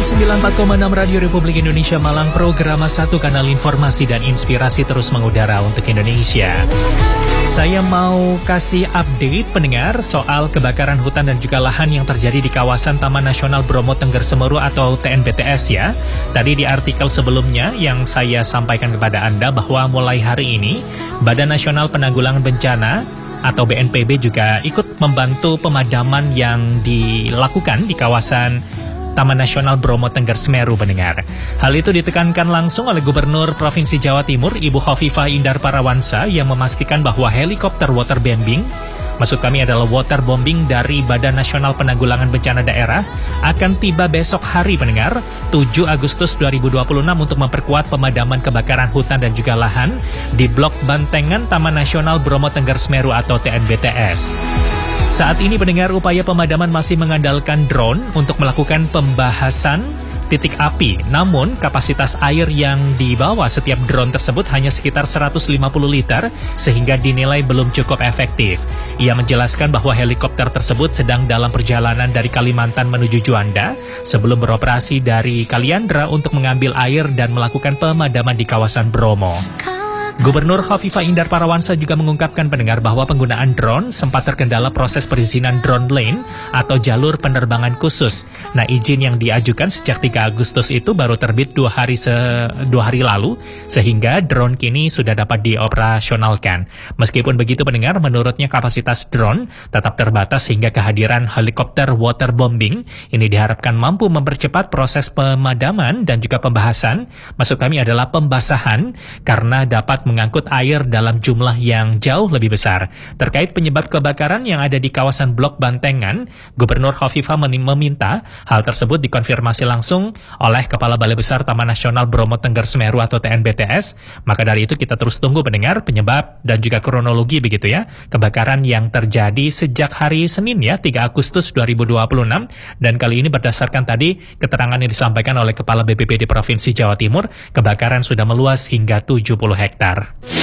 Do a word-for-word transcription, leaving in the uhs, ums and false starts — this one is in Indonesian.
sembilan puluh empat koma enam Radio Republik Indonesia Malang, program satu kanal informasi dan inspirasi terus mengudara untuk Indonesia. Saya mau kasih update pendengar soal kebakaran hutan dan juga lahan yang terjadi di kawasan Taman Nasional Bromo Tengger Semeru atau T N B T S ya. Tadi di artikel sebelumnya yang saya sampaikan kepada Anda bahwa mulai hari ini Badan Nasional Penanggulangan Bencana atau B N P B juga ikut membantu pemadaman yang dilakukan di kawasan Taman Nasional Bromo Tengger Semeru pendengar. Hal itu ditekankan langsung oleh Gubernur Provinsi Jawa Timur, Ibu Khofifah Indar Parawansa, yang memastikan bahwa helikopter waterbombing, maksud kami adalah waterbombing dari Badan Nasional Penanggulangan Bencana Daerah, akan tiba besok hari pendengar, tujuh Agustus dua ribu dua puluh enam untuk memperkuat pemadaman kebakaran hutan dan juga lahan di Blok Bantengan Taman Nasional Bromo Tengger Semeru atau T N B T S. Saat ini pendengar, upaya pemadaman masih mengandalkan drone untuk melakukan pembahasan titik api. Namun, kapasitas air yang dibawa setiap drone tersebut hanya sekitar seratus lima puluh liter, sehingga dinilai belum cukup efektif. Ia menjelaskan bahwa helikopter tersebut sedang dalam perjalanan dari Kalimantan menuju Juanda, sebelum beroperasi dari Kaliandra untuk mengambil air dan melakukan pemadaman di kawasan Bromo. Gubernur Khofifah Indar Parawansa juga mengungkapkan pendengar bahwa penggunaan drone sempat terkendala proses perizinan drone lane atau jalur penerbangan khusus. Nah, izin yang diajukan sejak tiga Agustus itu baru terbit dua hari se dua hari lalu, sehingga drone kini sudah dapat dioperasionalkan. Meskipun begitu pendengar, menurutnya kapasitas drone tetap terbatas sehingga kehadiran helikopter waterbombing ini diharapkan mampu mempercepat proses pemadaman dan juga pembahasan. Maksud kami adalah pembasahan, karena dapat mengangkut air dalam jumlah yang jauh lebih besar. Terkait penyebab kebakaran yang ada di kawasan Blok Bantengan, Gubernur Khofifah meminta hal tersebut dikonfirmasi langsung oleh Kepala Balai Besar Taman Nasional Bromo Tengger Semeru atau T N B T S. Maka dari itu kita terus tunggu pendengar penyebab dan juga kronologi begitu ya, kebakaran yang terjadi sejak hari Senin ya, tiga Agustus dua ribu dua puluh enam, dan kali ini berdasarkan tadi keterangan yang disampaikan oleh Kepala B P B D Provinsi Jawa Timur, kebakaran sudah meluas hingga tujuh puluh hektar.